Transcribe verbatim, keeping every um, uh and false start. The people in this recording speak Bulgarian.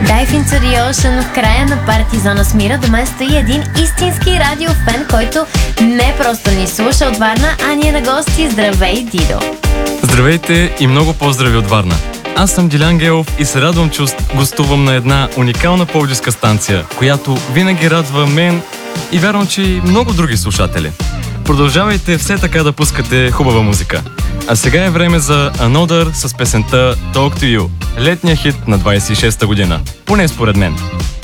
Dive into the Ocean в края на Парти Зона с Мира. До мен стои един истински радиофен, който не просто ни слуша от Варна, а ни е на гости. Здравей, Дидо! Здравейте и много поздрави от Варна. Аз съм Дилян Гелов и се радвам, че гостувам на една уникална пловдивска станция, която винаги радва мен и вярвам, че и много други слушатели. Продължавайте все така да пускате хубава музика. А сега е време за Another с песента Talk to You, летния хит на двайсет и шеста година, поне според мен.